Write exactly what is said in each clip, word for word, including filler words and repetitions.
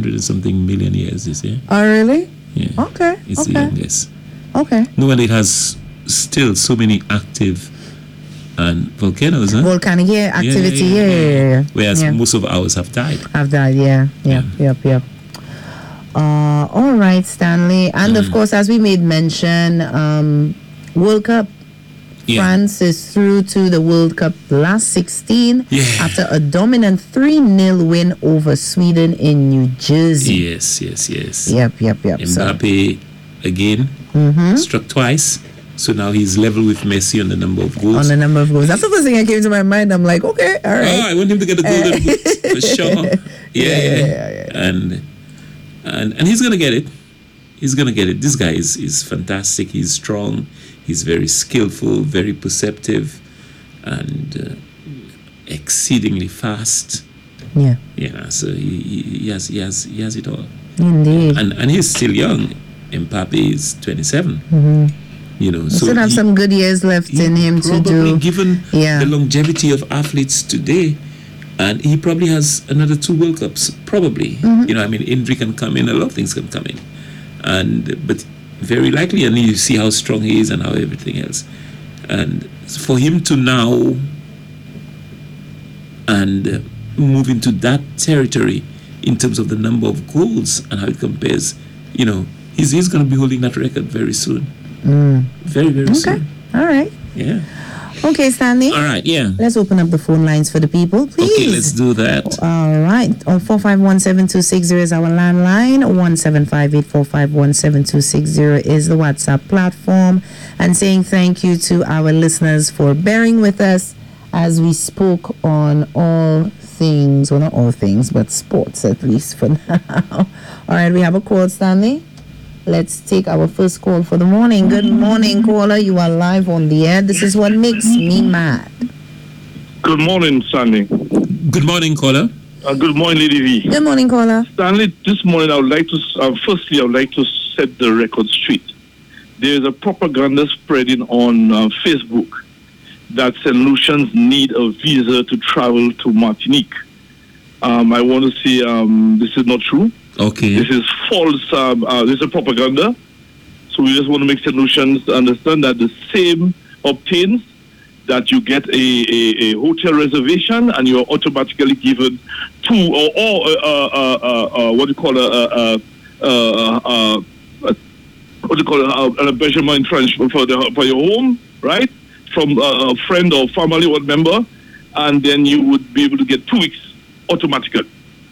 hundred and something million years this year. Oh, really? Yeah. Okay. It's okay. the youngest. Okay. No, and it has still so many active and volcanoes, huh? Volcanic yeah, activity, yeah, yeah, yeah. yeah, yeah. Whereas yeah. most of ours have died. Have died, yeah, yeah, yeah. yep, yep. Uh, all right, Stanley, and mm. of course, as we made mention, um, World Cup. Yeah. France is through to the World Cup last sixteen yeah. after a dominant three nil win over Sweden in New Jersey. Yes, yes, yes. Yep, yep, yep. Mbappe so. again mm-hmm. struck twice. So now he's level with Messi on the number of goals. On the number of goals. That's the first thing that came to my mind. I'm like, okay, all right. Oh, I want him to get a golden boot for sure. Yeah, yeah, yeah. yeah, yeah, yeah. And and and he's gonna get it. He's gonna get it. This guy is is fantastic. He's strong. He's very skillful, very perceptive, and uh, exceedingly fast. Yeah. Yeah. So he, he, he has he has he has it all. Indeed. And and he's still young. Mbappe is twenty-seven. Mm-hmm. You know, he so still have he, some good years left in him to do. Given yeah. the longevity of athletes today, and he probably has another two World Cups. Probably. Mm-hmm. You know, I mean, injury can come in. A lot of things can come in, and but. Very likely, and you see how strong he is and how everything else. And for him to now and uh, move into that territory in terms of the number of goals and how it compares, you know, he's, he's going to be holding that record very soon. Mm. Very, very okay. soon. All right. Yeah. Okay, Stanley. All right, yeah. Let's open up the phone lines for the people, please. Okay, let's do that. All right. Oh, four five one, seven two six zero is our landline. one seven five eight four five one seven two six zero is the WhatsApp platform. And saying thank you to our listeners for bearing with us as we spoke on all things, well, not all things, but sports at least for now. All right, we have a call, Stanley. Let's take our first call for the morning. Good morning, caller. You are live on the air. This is what makes me mad. Good morning, Stanley. Good morning, caller. Uh, good morning, Lady V. Good morning, caller. Stanley, this morning I would like to, uh, firstly, I would like to set the record straight. There is a propaganda spreading on uh, Facebook that Saint Lucians need a visa to travel to Martinique. Um, I want to say um, this is not true. Okay. This is false. Um, uh, this is propaganda. So we just want to make Saint Lucians understand that the same obtains that you get a, a, a hotel reservation and you are automatically given two or, or uh, uh, uh, uh, what do you call a, uh, uh, uh, uh, what do you call a, a hébergement in French for the for your home, right? From a friend or family or member, and then you would be able to get two weeks automatically.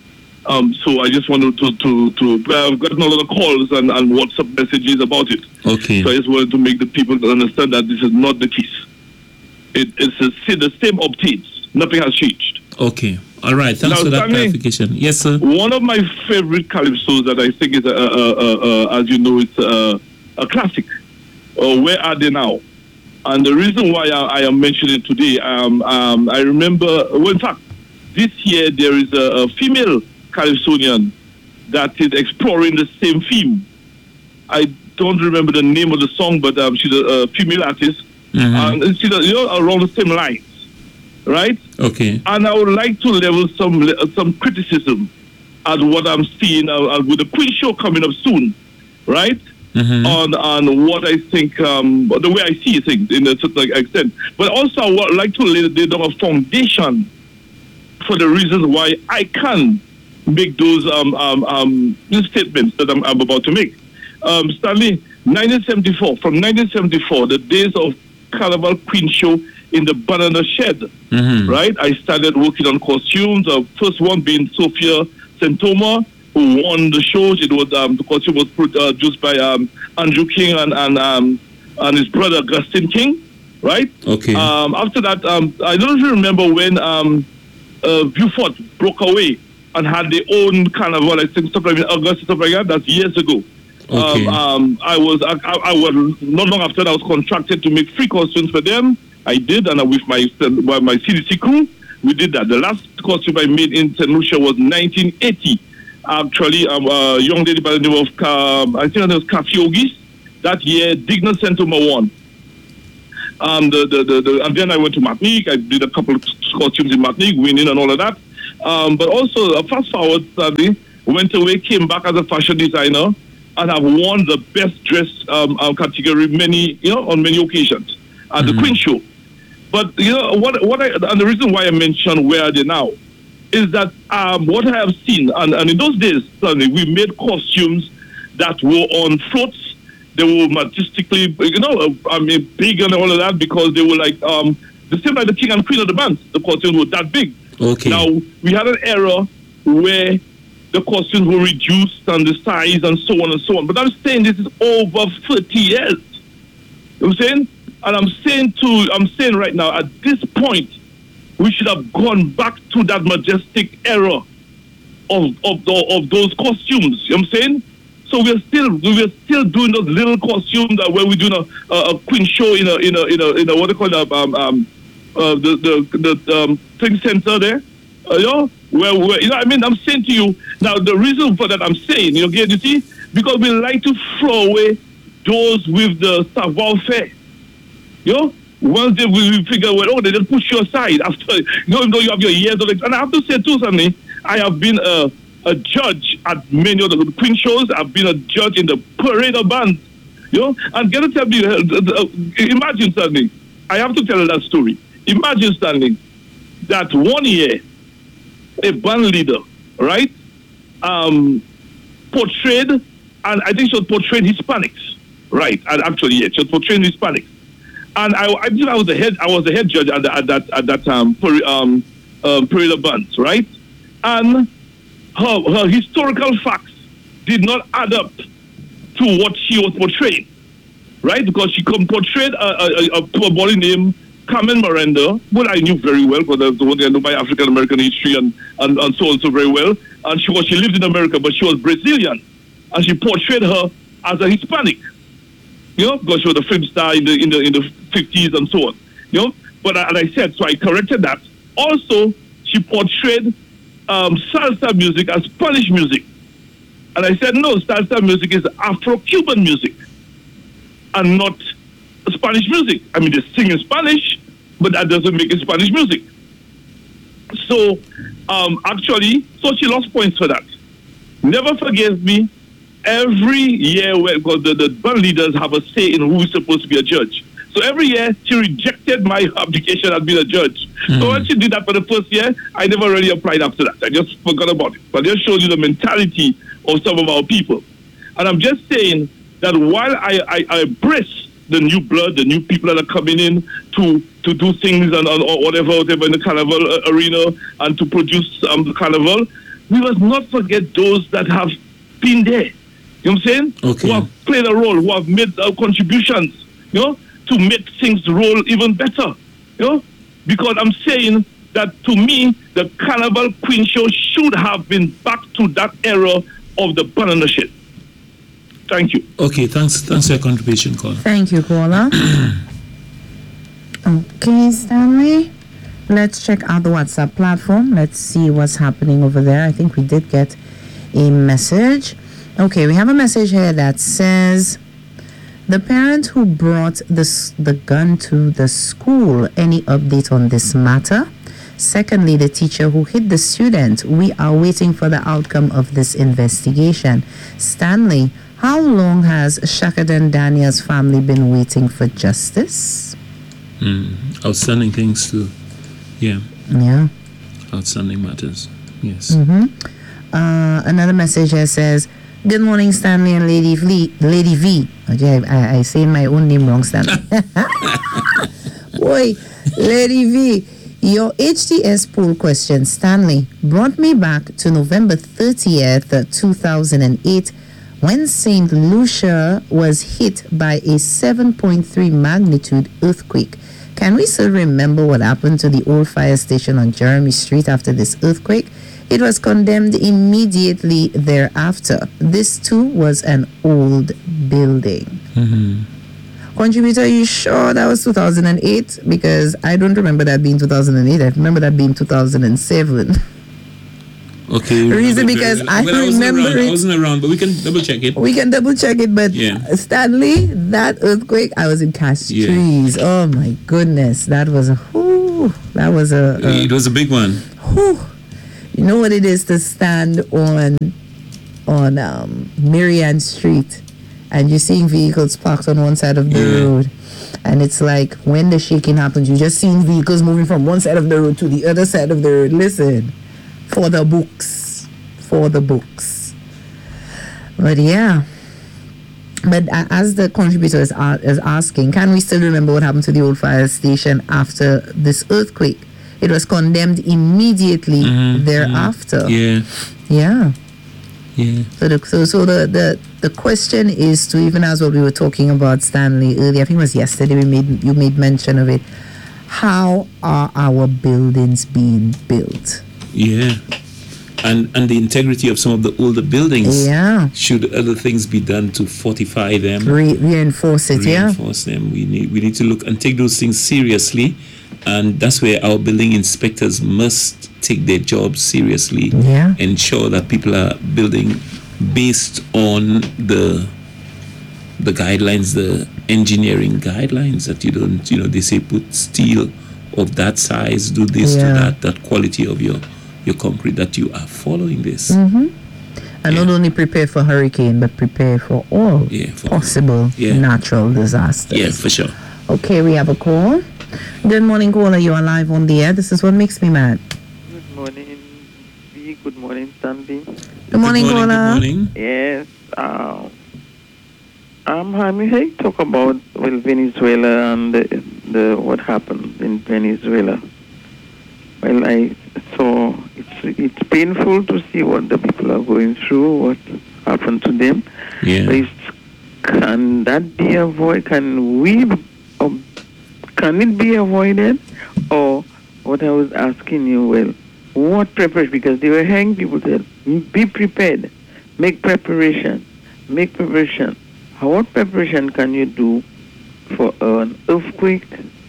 Um, so I just wanted to, to, to uh, I've gotten a lot of calls and, and WhatsApp messages about it. Okay. So I just wanted to make the people understand that this is not the case. It, it's a, the same obtains. Nothing has changed. Okay. All right. Thanks now, for that Stanley, clarification. Yes, sir. One of my favorite calypsos that I think is, a, a, a, a, as you know, it's a, a classic. Uh, Where Are They Now? And the reason why I, I am mentioning it today, um, um, I remember, well, in fact, this year there is a, a female Calypsonian that is exploring the same theme. I don't remember the name of the song, but um, she's a, a female artist. Mm-hmm. And she's, you know, around the same lines, right? Okay. And I would like to level some some criticism at what I'm seeing uh, with the Queen Show coming up soon, right? Mm-hmm. On on what I think, um, the way I see things in a certain extent. But also I would like to lay, lay down a foundation for the reasons why I can make those um, um, um, statements that I'm, I'm about to make. Um, Stanley, nineteen seventy-four, from nineteen seventy-four, the days of Carnival Queen Show in the Banana Shed, mm-hmm. right? I started working on costumes. The uh, first one being Sophia Santoma, who won the shows. It was um, the costume was produced by um, Andrew King and and, um, and his brother Gustin King, right? Okay. Um, after that, um, I don't even remember when um, uh, Beaufort broke away and had their own carnival. I think stuff like in August, stuff like that. That's years ago. Okay. Um, um, I was, I, I was not long after that. I was contracted to make free costumes for them. I did, and with my my C D C crew, we did that. The last costume I made in Saint Lucia was nineteen eighty. Actually, um, a young lady by the name of um, I think her name was Kathy Ogis. That year, Digna Sentoma won. Um, the, the, the, the, and then I went to Martinique. I did a couple of costumes in Martinique, winning and all of that. Um, but also, uh, fast forward, sadly, went away, came back as a fashion designer, and have won the best dressed um, um, category many, you know, on many occasions at mm-hmm. the Queen Show. But you know what? What I and the reason why I mentioned Where Are They Now is that um, what I have seen, and, and in those days, certainly, we made costumes that were on floats. They were majestically, you know, uh, I mean, big and all of that because they were like um, the same like the king and queen of the bands. The costumes were that big. Okay. Now we had an era where the costumes were reduced and the size and so on and so on. But I'm saying this is over thirty years. You know what I'm saying? And I'm saying to, I'm saying right now, at this point, we should have gone back to that majestic era of of, the, of those costumes. You know what I'm saying? So we're still we're still doing those little costumes that where we're doing a, a, a Queen Show in a in a in a, in a what they call it, um um uh, the the the um, thing center there. Uh, you know, where, where, you know what I mean? I'm saying to you, now the reason for that I'm saying, you get, you see, because we like to throw away those with the savoir-faire. You know, once they we figure, well, oh, they just push you aside after, you know, even though you have your years of, and I have to say too, something, I have been a, a judge at many of the Queen shows, I've been a judge in the parade of bands, you know, and get to tell me, uh, uh, imagine, Stanley, I have to tell you that story. Imagine, Stanley, that one year, a band leader, right, um, portrayed, and I think she was portraying Hispanics, right? And actually, yeah, she was portraying Hispanics. And I, I believe I was the head, I was the head judge at, the, at that at that um, per, um, um, parade of bands, right? And her, her historical facts did not add up to what she was portraying, right? Because she portrayed a, a, a poor boy named Carmen Miranda, what I knew very well because I was the one that knew my African American history and, and, and so on so very well. And she was she lived in America, but she was Brazilian, and she portrayed her as a Hispanic, you know, because she was a film star in the in the in the fifties and so on, you know. But and I said so, I corrected that. Also, she portrayed um, salsa music as Spanish music, and I said no, salsa music is Afro-Cuban music, and not Spanish music. I mean, they sing in Spanish, but that doesn't make it Spanish music. So, um, actually, so she lost points for that. Never forgive me. Every year, because the, the band leaders have a say in who is supposed to be a judge. So every year, she rejected my application as being a judge. Mm. So when she did that for the first year, I never really applied after that. I just forgot about it. But it shows you the mentality of some of our people. And I'm just saying that while I, I, I embrace the new blood, the new people that are coming in to to do things and, and or whatever, whatever in the carnival arena and to produce um, the carnival, we must not forget those that have been there. You know what I'm saying? Okay. Who have played a role, who have made uh, contributions, you know, to make things roll even better. You know, because I'm saying that to me, the Carnival Queen Show should have been back to that era of the banana shit. Thank you. Okay, thanks. Thanks for your contribution, caller. Thank you, caller. Okay, Stanley. Let's check out the WhatsApp platform. Let's see what's happening over there. I think we did get a message. Okay, we have a message here that says, the parent who brought the, the gun to the school, any update on this matter? Secondly, the teacher who hit the student, we are waiting for the outcome of this investigation. Stanley, how long has Shakadan Daniel's family been waiting for justice? Mm, outstanding things too. Yeah. Yeah. Outstanding matters. Yes. Mm-hmm. Uh, another message here says, good morning, Stanley and Lady V. Lady V. Okay, I, I say my own name wrong, Stanley. Boy, Lady V. Your H T S poll question, Stanley, brought me back to November thirtieth, two thousand eight, when Saint Lucia was hit by a seven point three magnitude earthquake. Can we still remember what happened to the old fire station on Jeremy Street after this earthquake? It was condemned immediately thereafter. This too was an old building. Mm-hmm. Contributor, are you sure that was two thousand eight? Because I don't remember that being two thousand eight. I remember that being two thousand seven. Okay. Reason because I well, remember I wasn't, around, it. I wasn't around, but we can double check it. We can double check it, but yeah. Stanley, that earthquake, I was in Castries. Yeah. Oh my goodness, that was a whoo, that was a, a it was a big one. Whew. You know what it is to stand on on um, Marianne Street, and you're seeing vehicles parked on one side of the Yeah. road, and it's like when the shaking happens, you just seeing vehicles moving from one side of the road to the other side of the road. Listen, for the books, for the books. But yeah. But uh, as the contributor is, uh, is asking, can we still remember what happened to the old fire station after this earthquake? It was condemned immediately Mhm, thereafter. Yeah, Yeah. yeah. So, the, so, so the, the, the question is to, even as what we were talking about, Stanley, earlier, I think it was yesterday we made you made mention of it. How are our buildings being built? Yeah, and and the integrity of some of the older buildings. Yeah. Should other things be done to fortify them, Re- reinforce it, yeah. reinforce them? We need we need to look and take those things seriously, and that's where our building inspectors must take their jobs seriously. Yeah. Ensure that people are building based on the the guidelines, the engineering guidelines. That you don't, you know, they say put steel of that size, do this, Yeah. do that, that quality of your your concrete, that you are following this. Mm-hmm. And Yeah. not only prepare for hurricane, but prepare for all Yeah, for- possible yeah. natural disasters. Yeah, for sure. Okay, we have a call. Good morning, caller. You are live on the air. This is what makes me mad. Good morning, B. Good morning, Stanley. Good morning, good morning, caller. good morning. Yes, uh, I'm having to talk about well Venezuela and the, the what happened in Venezuela. Well, I saw it's it's painful to see what the people are going through, what happened to them. But Yeah. it's, can that be avoided? Can we? Um, can it be avoided? Or what I was asking you, well, what preparation? Because they were hearing people say, be prepared, make preparation, make preparation. How, what preparation can you do for an earthquake,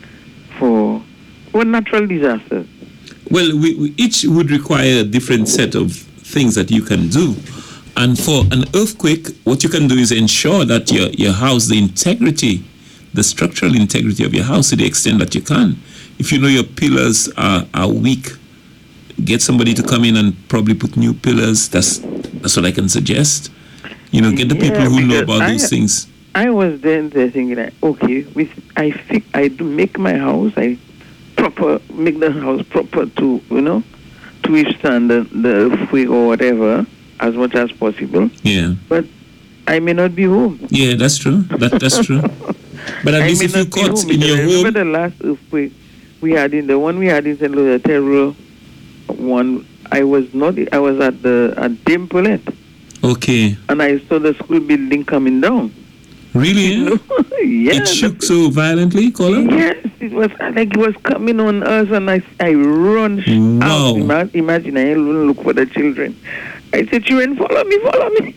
for for natural disasters? Well, we, we each would require a different set of things that you can do. And for an earthquake, what you can do is ensure that your, your house, the integrity, the structural integrity of your house to the extent that you can. If you know your pillars are, are weak, get somebody to come in and probably put new pillars. That's that's what I can suggest. You know, get the Yeah, people who know because about I- those things. I was then there thinking, like, okay, with I think I do make my house, I proper make the house proper to you know to withstand the, the earthquake or whatever as much as possible. Yeah. But I may not be home. Yeah, that's true. That that's true. But at I least may if you not be caught home in because your I remember home, the last earthquake we had in the one we had in Saint Louis, the terrible one. I was not. I was at the at Dame Paulette, okay. and I saw the school building coming down. Really? You know? Yeah, It shook the- so violently, caller? Yes, it was like it was coming on us, and I, I run Wow. out. Ima- Imagine, I even look for the children. I said, children, follow me, follow me.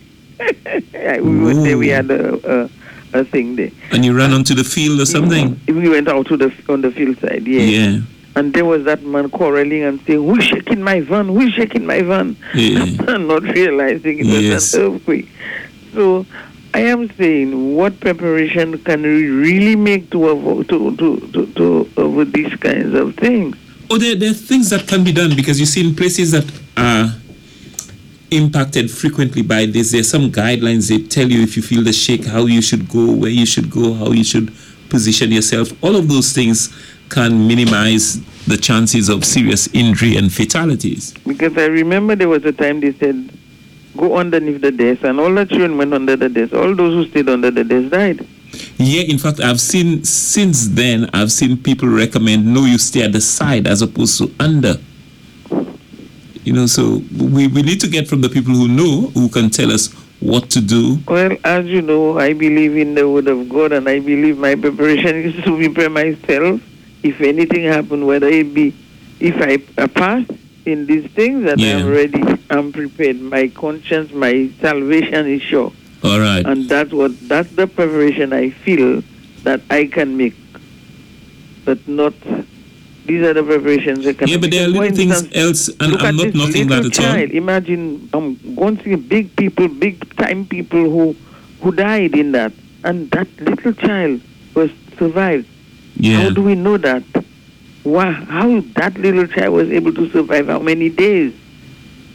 we were there, we had a, a, a thing there. And you ran onto the field or something? We went out to the on the field side, yeah. Yeah. And there was that man quarreling and saying, who's shaking my van? Who's shaking my van? Yeah. Not realizing it was Yes. an earthquake. So I am saying, what preparation can we really make to avoid to to to, to avoid these kinds of things? Oh, there, there are things that can be done because you see in places that are impacted frequently by this, there's some guidelines. They tell you if you feel the shake, how you should go, where you should go, how you should position yourself. All of those things can minimize the chances of serious injury and fatalities. Because I remember there was a time they said, go underneath the desk, and all the children went under the desk. All those who stayed under the desk died. Yeah, in fact, I've seen, since then, I've seen people recommend, no, you stay at the side as opposed to under. You know, so we, we need to get from the people who know, who can tell us what to do. Well, as you know, I believe in the word of God, and I believe my preparation is to prepare myself. If anything happens, whether it be, if I uh, pass in these things, that Yeah. I'm ready, I'm prepared. My conscience, my salvation is sure. All right. And that's what, that's the preparation I feel that I can make. But not, these are the preparations I can Yeah, but make. there are For little things instance, else, and look I'm at not this knocking that little at all. child. Imagine um, going to see big people, big time people who who died in that, and that little child was survived. Yeah. How do we know that? Wow, how that little child was able to survive? How many days?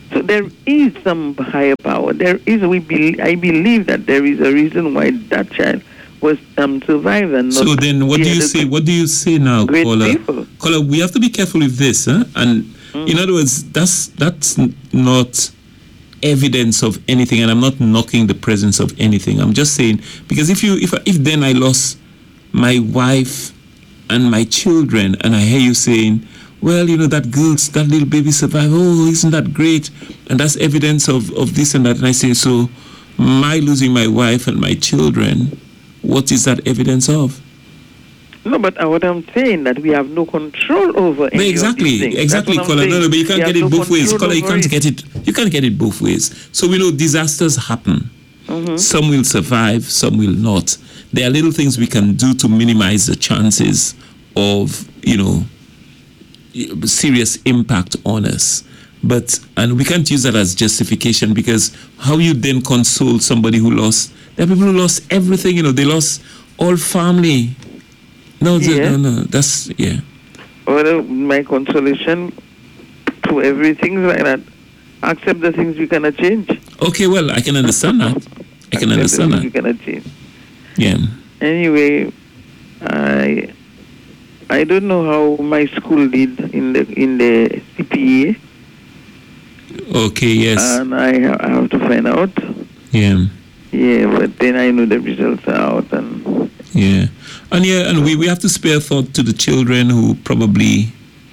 So there is some higher power. There is, we be, I believe that there is a reason why that child was um, survived and not. So then, what do you say? What do you say now, great caller? people. Caller, we have to be careful with this, huh? And Mm. in other words, that's that's n- not evidence of anything, and I'm not knocking the presence of anything. I'm just saying, because if you if if then I lost my wife and my children, and I hear you saying, well, you know, that girl, that little baby survived, oh, isn't that great? And that's evidence of, of this and that. And I say, so my losing my wife and my children, what is that evidence of? No, but uh, what I'm saying that we have no control over No, any exactly, of these things. exactly, That's what I'm Colin. No, no, saying. but you can't We get have it no both ways. control Colin, you over can't it. get it. You can't get it both ways. So we know disasters happen. Mhm. Some will survive, some will not. There are little things we can do to minimize the chances of, you know, serious impact on us. But, and we can't use that as justification, because how you then console somebody who lost, there are people who lost everything, you know, they lost all family. No, th- Yeah. no, no, that's, yeah. Well, my consolation to everything like that. Accept the things we cannot change. Okay, well, I can understand that. I can Accept understand the things that. we cannot change. Yeah. Anyway, I I don't know how my school did in the in the C P A, Okay, yes. and I, ha- I have to find out. Yeah. Yeah, but then I know the results are out, and Yeah. And yeah, and we, we have to spare thought to the children who probably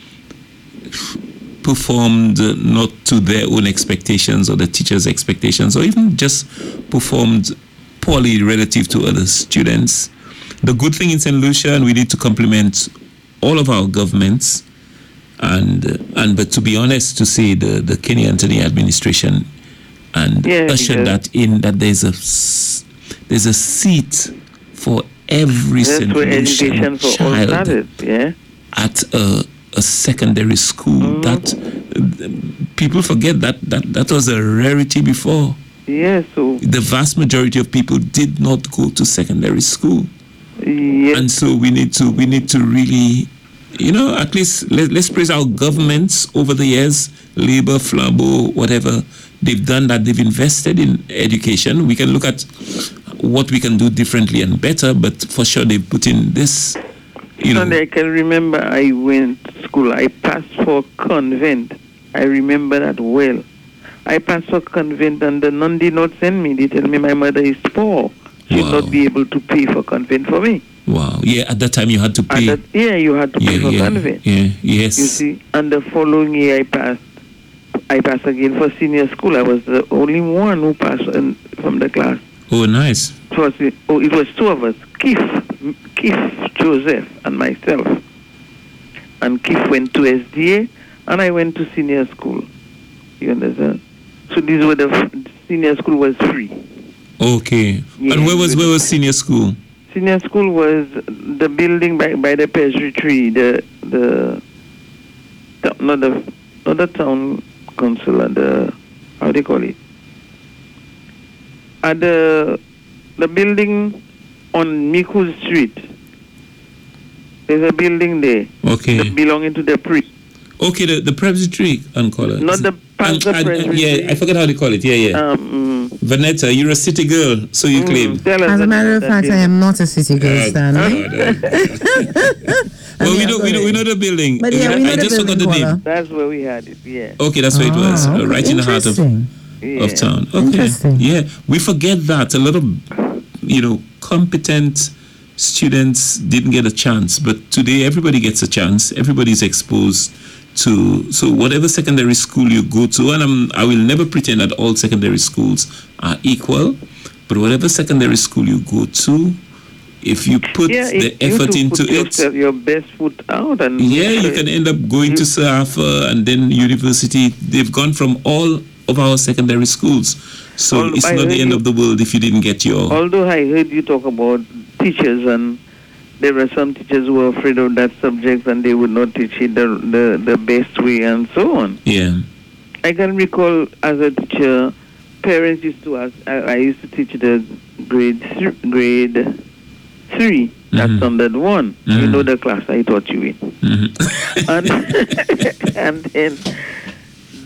performed uh, not to their own expectations or the teacher's expectations, or even just performed poorly relative to other students. The good thing in Saint Lucia, and we need to compliment all of our governments, and uh, and but to be honest, to say the, the Kenny Anthony administration and Yeah, usher because- that in, that there's a s- there's a seat for every that's Saint where Lucian education for all child started. Yeah. at a, a secondary school. Mhm. That uh, people forget that, that that was a rarity before. Yeah. So The vast majority of people did not go to secondary school, yeah. and so we need to we need to really, you know, at least let, let's praise our governments over the years, Labour, Flambeau, whatever. They've done that. They've invested in education. We can look at what we can do differently and better, but for sure they've put in this, you know. Sunday, I can remember I went to school. I passed for convent. I remember that well. I passed for convent, and the nun did not send me. They tell me my mother is poor. She would Wow. not be able to pay for convent for me. Wow. Yeah, at that time you had to And pay. that, yeah, you had to pay yeah, for yeah, convent. yeah, yes. You see, and the following year I passed. I passed again for senior school. I was the only one who passed in, from the class. Oh, nice. It was, oh, it was two of us, Keith, Keith Joseph, and myself. And Keith went to S D A, and I went to senior school. You understand? So these were the f- senior school was free. Okay. Yeah, and where was with- where was senior school? Senior school was the building by by the Pesri tree, the the, the not the not the town council, and the how do you call it? At the the building on Miku Street. There's a building there Okay. that belonging to the priest. Okay, the the presbytery Ancola. Not the pastor and, and, presbytery. Yeah, I forget how they call it. Yeah, yeah. Um, Vanetta, you're a city girl, so you mm, claim. tell us As a matter of about fact, that I am not a city girl, Oh, Stanley. God, uh, well, we yeah, know, we know we know the building. But yeah, I, we know I the just forgot the building, name. Paula. That's where we had it. Yeah. Okay, that's where it was, Ah, uh, okay. right in the heart of Interesting. yeah. of town. Okay. Interesting. Yeah, we forget that a lot of, you know, competent students didn't get a chance, but today everybody gets a chance. Everybody's exposed to, so whatever secondary school you go to, and I'm, I will never pretend that all secondary schools are equal, but whatever secondary school you go to, if you put Yeah, the if you effort to into put it, yourself, your best foot out, and yeah, you can end up going to Sir Arthur and then university. They've gone from all of our secondary schools. So Al- it's I not the heard end you- of the world if you didn't get your... Although I heard you talk about teachers, and there were some teachers who were afraid of that subject, and they would not teach it the the, the best way, and so on. Yeah. I can recall as a teacher, parents used to ask. I, I used to teach the grade th- grade three. That's Mhm. standard one. You Mhm. know the class I taught you in. Mhm. and and then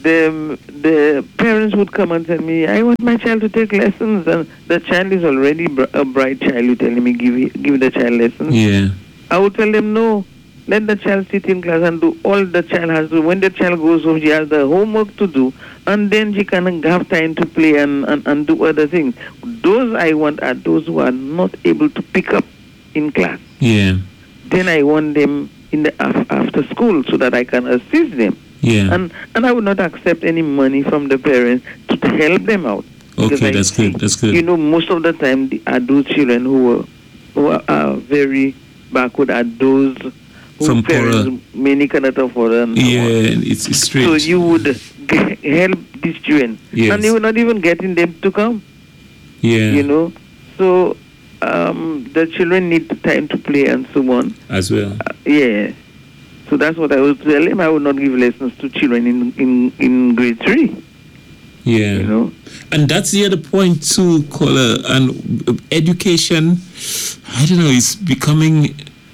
the the parents would come and tell me, I want my child to take lessons, and the child is already br- a bright child. You're telling me give give the child lessons. Yeah. I would tell them no. Let the child sit in class and do all the child has to do. When the child goes home, she has the homework to do, and then she can have time to play and, and, and do other things. Those I want are those who are not able to pick up in class. Yeah. Then I want them in the af- after school so that I can assist them. Yeah. And and I would not accept any money from the parents to help them out. Because Okay, I that's see, good. That's good. You know, most of the time, the adult children who are, who are, are very backward are those who From parents poorer. many cannot afford. And so Yeah, on. it's, it's straight. So you would g- help these children, Yes. and you were not even getting them to come. yeah. You know, so um, the children need the time to play and so on. As well. Uh, yeah. So that's what I would tell him. I would not give lessons to children in in, in grade three. Yeah. You know. And that's the other point too, Kola. And uh, education, I don't know, is becoming.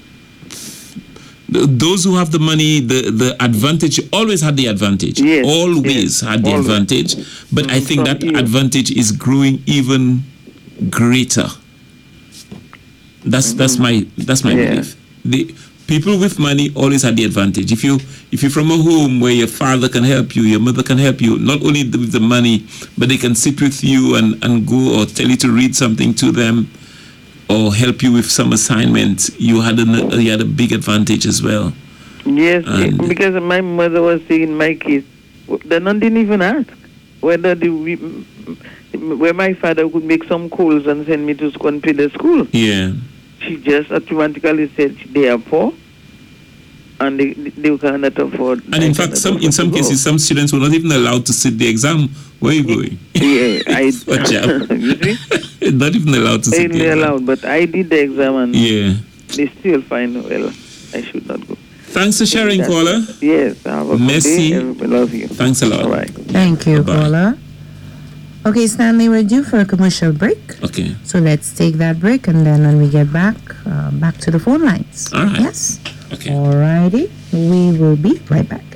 th- Those who have the money, the, the advantage, always had the advantage. Yes, always yes, had the always. advantage. But I Mm, think from that you. advantage is growing even greater. That's that's my that's my Yeah. belief. The people with money always had the advantage. If you if you're from a home where your father can help you, your mother can help you, not only with the money, but they can sit with you and, and go or tell you to read something to them, or help you with some assignment. You had a you had a big advantage as well. Yes, And- because my mother was saying my kids, the nun didn't even ask whether the we, where my father could make some calls and send me to school and pay the school. Yeah. She just automatically said they are poor and they they cannot afford. And in I fact, cannot some in afford some to go. cases, some students were not even allowed to sit the exam. Where are you going? Yeah, I. Watch out. You see, Not even allowed to they sit the ain't exam. allowed, but I did the exam and Yeah. they still find well I should not go. Thanks for sharing, That's- caller. Yes, have a good Merci. day. I love you. Thanks a lot. All right. Thank you, Bye-bye. caller. Okay, Stanley, we're due for a commercial break. Okay. So let's take that break, and then when we get back, uh, back to the phone lines. All right. Yes. Okay. Alrighty. We will be right back.